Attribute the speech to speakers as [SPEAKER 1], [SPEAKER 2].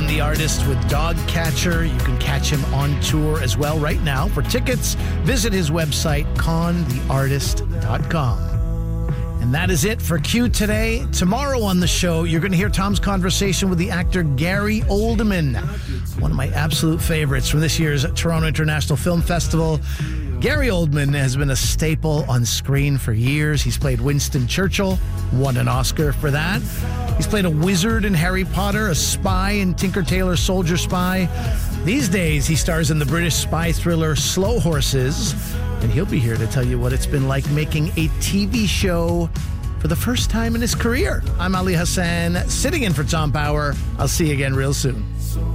[SPEAKER 1] Con the Artist with Dogcatcher. You can catch him on tour as well right now. For tickets, visit his website, contheartist.com. And that is it for Q today. Tomorrow on the show, you're going to hear Tom's conversation with the actor Gary Oldman, one of my absolute favorites from this year's Toronto International Film Festival. Gary Oldman has been a staple on screen for years. He's played Winston Churchill, won an Oscar for that. He's played a wizard in Harry Potter, a spy in Tinker Tailor Soldier Spy. These days, he stars in the British spy thriller Slow Horses, and he'll be here to tell you what it's been like making a TV show for the first time in his career. I'm Ali Hassan, sitting in for Tom Power. I'll see you again real soon.